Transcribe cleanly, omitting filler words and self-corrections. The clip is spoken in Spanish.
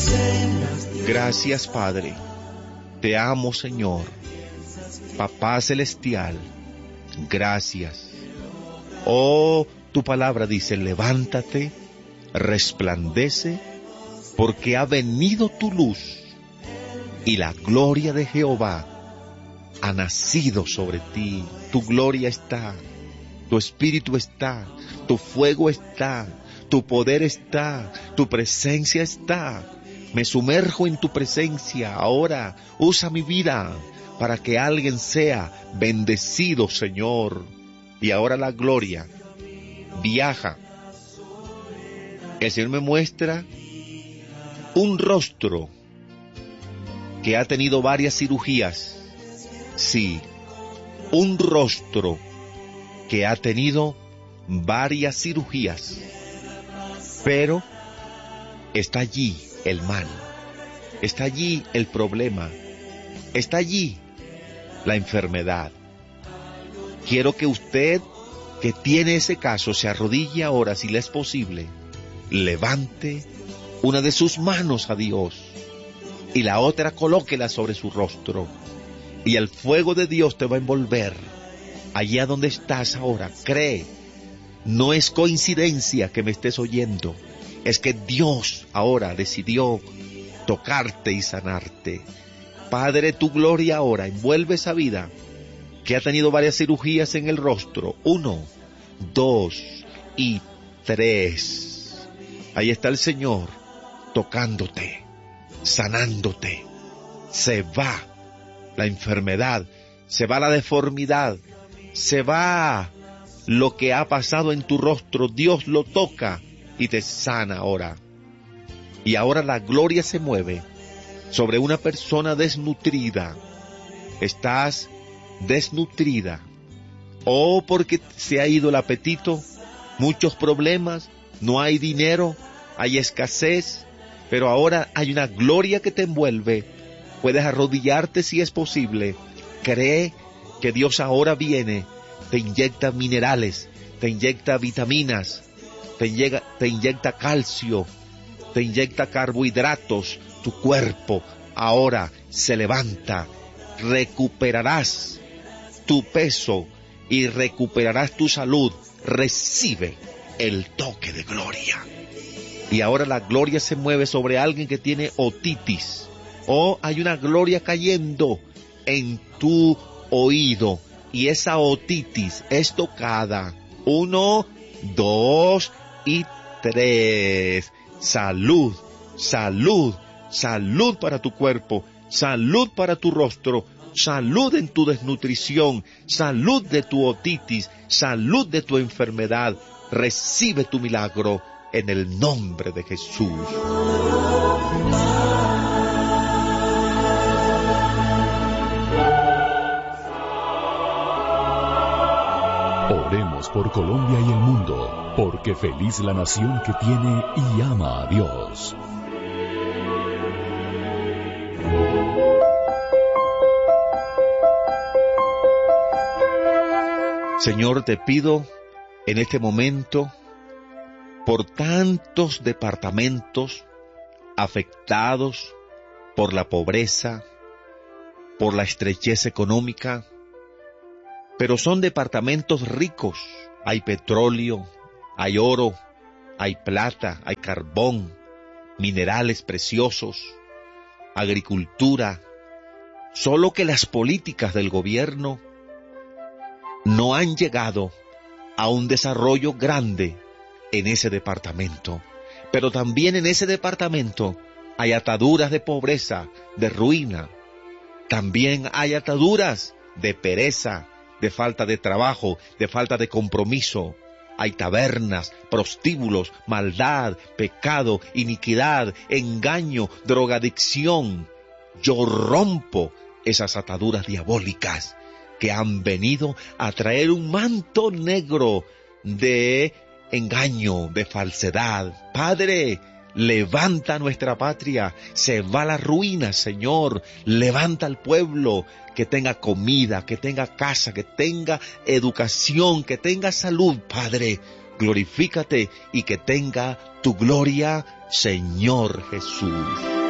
Gracias, Padre. Te amo, Señor. Papá Celestial, gracias. Oh, tu palabra dice, levántate, resplandece, porque ha venido tu luz, y la gloria de Jehová ha nacido sobre ti. Tu gloria está, tu espíritu está, tu fuego está, tu poder está, tu presencia está. Me sumerjo en tu presencia. Ahora usa mi vida para que alguien sea bendecido, Señor. Y ahora la gloria viaja. El Señor me muestra un rostro que ha tenido varias cirugías. Sí, un rostro que ha tenido varias cirugías. Pero está allí el mal, está allí el problema, está allí la enfermedad. Quiero que usted, que tiene ese caso, se arrodille ahora, si le es posible, levante una de sus manos a Dios y la otra colóquela sobre su rostro, y el fuego de Dios te va a envolver allá donde estás ahora. Cree, no es coincidencia que me estés oyendo, es que Dios ahora decidió tocarte y sanarte. Padre, tu gloria ahora envuelve esa vida que ha tenido varias cirugías en el rostro. 1, 2 y 3. Ahí está el Señor tocándote, sanándote. Se va la enfermedad, se va la deformidad, se va lo que ha pasado en tu rostro. Dios lo toca y te sana ahora. Y ahora la gloria se mueve sobre una persona desnutrida. Estás desnutrida. O porque se ha ido el apetito, muchos problemas, no hay dinero, hay escasez, pero ahora hay una gloria que te envuelve. Puedes arrodillarte si es posible. Cree que Dios ahora viene, te inyecta minerales, te inyecta vitaminas, te inyecta calcio, te inyecta carbohidratos. Tu cuerpo ahora se levanta. Recuperarás tu peso y recuperarás tu salud. Recibe el toque de gloria. Y ahora la gloria se mueve sobre alguien que tiene otitis. O hay una gloria cayendo en tu oído. Y esa otitis es tocada. 1, 2 y 3. Salud, salud, salud para tu cuerpo, salud para tu rostro, salud en tu desnutrición, salud de tu otitis, salud de tu enfermedad. Recibe tu milagro en el nombre de Jesús. Oremos por Colombia y el mundo, porque feliz la nación que tiene y ama a Dios. Señor, te pido en este momento por tantos departamentos afectados por la pobreza, por la estrechez económica, pero son departamentos ricos. Hay petróleo, hay oro, hay plata, hay carbón, minerales preciosos, agricultura. Solo que las políticas del gobierno no han llegado a un desarrollo grande en ese departamento. Pero también en ese departamento hay ataduras de pobreza, de ruina. También hay ataduras de pereza, de falta de trabajo, de falta de compromiso. Hay tabernas, prostíbulos, maldad, pecado, iniquidad, engaño, drogadicción. Yo rompo esas ataduras diabólicas que han venido a traer un manto negro de engaño, de falsedad. Padre, levanta nuestra patria, se va la ruina, Señor. Levanta al pueblo, que tenga comida, que tenga casa, que tenga educación, que tenga salud, Padre. glorifícate y que tenga tu gloria, Señor Jesús.